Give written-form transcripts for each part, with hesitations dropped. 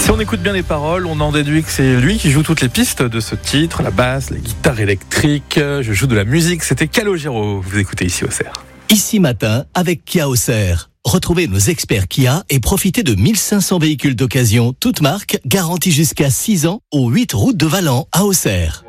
Si on écoute bien les paroles, on en déduit que c'est lui qui joue toutes les pistes de ce titre, la basse, les guitares électriques. Je joue de la musique, c'était Calogero. Vous écoutez ici Auxerre. Ici matin avec Kia Auxerre. Retrouvez nos experts Kia et profitez de 1500 véhicules d'occasion, toutes marques, garantis jusqu'à 6 ans, aux 8 routes de Valent à Auxerre.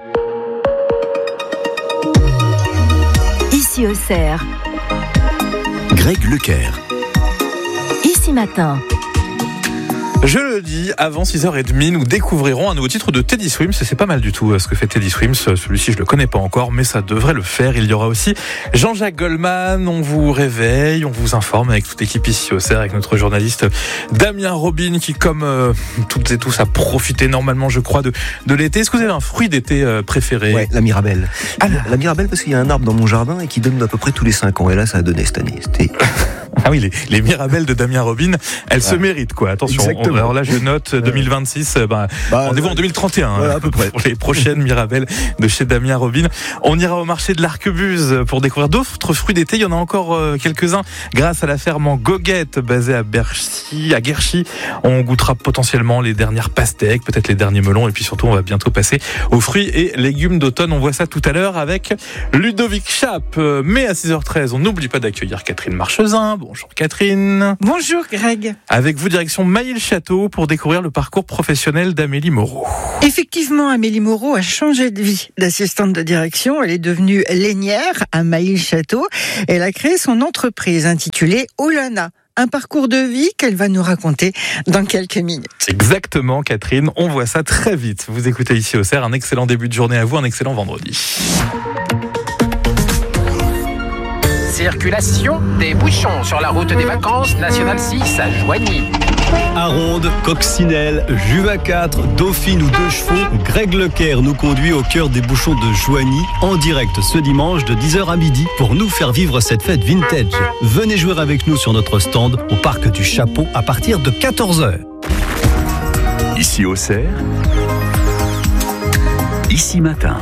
Ici Auxerre. Greg Leclerc. Ici matin. Je le dis, avant 6h30, nous découvrirons un nouveau titre de Teddy Swims. C'est pas mal du tout ce que fait Teddy Swims. Celui-ci, je le connais pas encore, mais ça devrait le faire. Il y aura aussi Jean-Jacques Goldman. On vous réveille, on vous informe avec toute l'équipe ici au Auxerre, avec notre journaliste Damien Robin, qui, comme toutes et tous, a profité normalement, je crois, de l'été. Est-ce que vous avez un fruit d'été préféré ? Ouais, la Mirabelle. Ah, la Mirabelle, parce qu'il y a un arbre dans mon jardin et qui donne à peu près tous les 5 ans. Et là, ça a donné cette année. Ah oui, les Mirabelles de Damien Robin, elles se méritent, quoi. Attention. Alors là, je note 2026, rendez-vous en 2031, voilà, à peu près. pour les prochaines Mirabelles de chez Damien Robin. On ira au marché de l'Arquebuse pour découvrir d'autres fruits d'été. Il y en a encore quelques-uns grâce à la ferme en goguette basée à Guerchy. On goûtera potentiellement les dernières pastèques, peut-être les derniers melons, et puis surtout, on va bientôt passer aux fruits et légumes d'automne. On voit ça tout à l'heure avec Ludovic Chape. Mais à 6h13, on n'oublie pas d'accueillir Catherine Marchesin. Bonjour Catherine. Bonjour Greg. Avec vous, direction Mailly-le-Château pour découvrir le parcours professionnel d'Amélie Moreau. Effectivement, Amélie Moreau a changé de vie d'assistante de direction. Elle est devenue lainière à Mailly-le-Château. Elle a créé son entreprise intitulée Olana. Un parcours de vie qu'elle va nous raconter dans quelques minutes. Exactement Catherine, on voit ça très vite. Vous écoutez ici au Auxerre, un excellent début de journée à vous, un excellent vendredi. Circulation des bouchons sur la route des vacances nationale 6 à Joigny. Aronde, Coccinelle, Juva 4, Dauphine ou Deux Chevaux, Greg Leclerc nous conduit au cœur des bouchons de Joigny en direct ce dimanche de 10h à midi pour nous faire vivre cette fête vintage. Venez jouer avec nous sur notre stand au parc du Chapeau à partir de 14h. Ici Auxerre. Ici matin.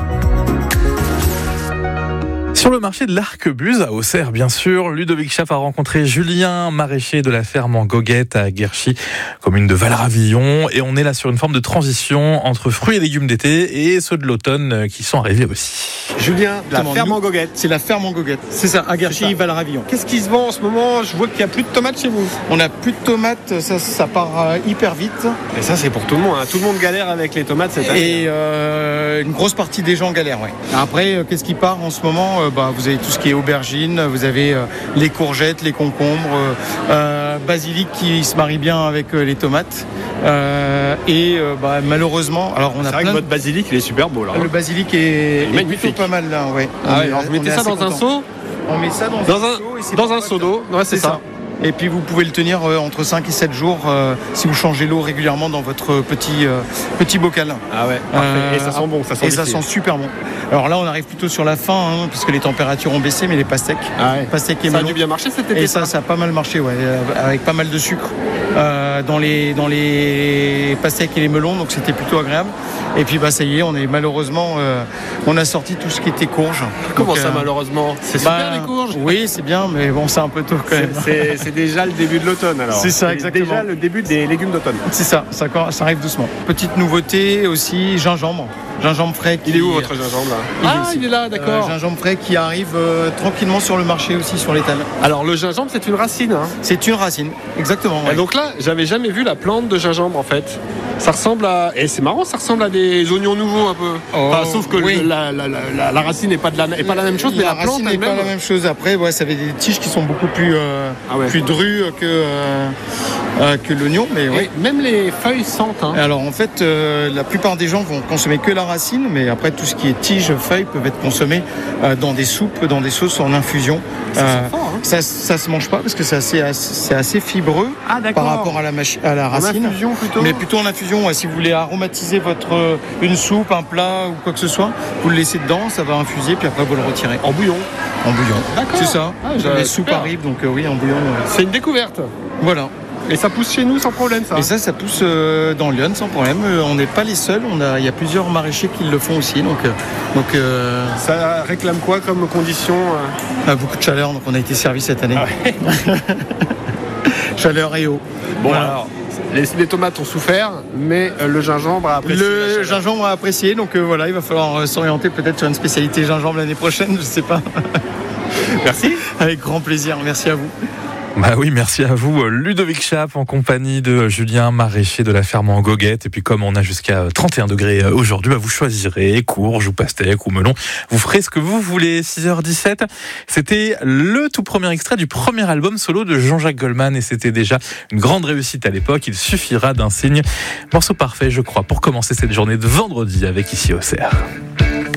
Sur le marché de l'Arquebuse, à Auxerre bien sûr, Ludovic Chape a rencontré Julien, maraîcher de la ferme en goguette à Guerchy, commune de Valravillon, et on est là sur une forme de transition entre fruits et légumes d'été et ceux de l'automne qui sont arrivés aussi. Julien, la ferme en goguette. C'est la ferme en goguette. C'est ça, à Guerchy, Valravillon. Qu'est-ce qui se vend en ce moment ? Je vois qu'il n'y a plus de tomates chez vous. On n'a plus de tomates, ça part hyper vite. Et ça, c'est pour tout le monde. Hein. Tout le monde galère avec les tomates cette année. Et une grosse partie des gens galèrent, ouais. Après, qu'est-ce qui part en ce moment ? Vous avez tout ce qui est aubergines, vous avez les courgettes, les concombres, basilic qui se marie bien avec les tomates. Malheureusement, alors on a c'est vrai que votre basilic, il est super beau là. Le basilic est plutôt pas mal là, ouais. Alors vous mettez ça dans un seau ? On met ça dans un seau d'eau. Ouais, c'est ça. Et puis vous pouvez le tenir entre 5 et 7 jours si vous changez l'eau régulièrement dans votre petit bocal. Ah ouais, parfait. Et ça sent bon, ça sent super bon. Alors là on arrive plutôt sur la fin puisque les températures ont baissé, mais les pastèques. Pastèques et melons. Ça a dû bien marcher cet été. Et ça a pas mal marché, ouais, avec pas mal de sucre dans les pastèques et les melons, donc c'était plutôt agréable. Et puis ça y est, on est malheureusement on a sorti tout ce qui était courge. Comment ça malheureusement ? C'est super les courges. Oui, c'est bien, mais bon, c'est un peu tôt quand même. C'est déjà le début de l'automne alors. C'est ça, exactement. Déjà le début des légumes d'automne. C'est ça arrive doucement. Petite nouveauté aussi, gingembre frais. Il est où votre gingembre là ? Il est là, d'accord. Gingembre frais qui arrive tranquillement sur le marché aussi, sur l'étal. Alors le gingembre, c'est une racine hein ? C'est une racine, exactement. Ouais. Et donc là, j'avais jamais vu la plante de gingembre en fait. Ça ressemble à... Et c'est marrant, ça ressemble à des oignons nouveaux un peu. Sauf que la racine n'est pas la même chose, mais la plante n'est pas la même chose. Après, ça avait des tiges qui sont beaucoup plus drues que l'oignon. Mais même les feuilles sentent. Hein. Alors en fait, la plupart des gens vont consommer que la racine, mais après tout ce qui est tiges, feuilles peuvent être consommés dans des soupes, dans des sauces en infusion. Ça se mange pas parce que c'est assez fibreux par rapport à la racine. En infusion plutôt. Mais plutôt en infusion. Si vous voulez aromatiser une soupe, un plat ou quoi que ce soit, vous le laissez dedans, ça va infuser, puis après vous le retirez. En bouillon. D'accord. C'est ça. Les soupes arrivent, donc oui, en bouillon. C'est une découverte. Voilà. Et ça pousse chez nous sans problème, ça. Et ça pousse dans l'Yonne sans problème. On n'est pas les seuls. Il y a plusieurs maraîchers qui le font aussi. Donc, ça réclame quoi comme condition Beaucoup de chaleur. Donc on a été servi cette année. Ah ouais. Chaleur et eau. Bon alors. Les tomates ont souffert, mais le gingembre a apprécié. Le gingembre a apprécié, donc voilà, il va falloir s'orienter peut-être sur une spécialité gingembre l'année prochaine, je sais pas. Merci. Avec grand plaisir, merci à vous. Bah oui, merci à vous, Ludovic Chape, en compagnie de Julien, maraîcher de la ferme en Goguette. Et puis comme on a jusqu'à 31 degrés aujourd'hui, vous choisirez courge ou pastèque ou melon. Vous ferez ce que vous voulez. 6h17, c'était le tout premier extrait du premier album solo de Jean-Jacques Goldman. Et c'était déjà une grande réussite à l'époque. Il suffira d'un signe. Morceau parfait, je crois, pour commencer cette journée de vendredi avec Ici Auxerre.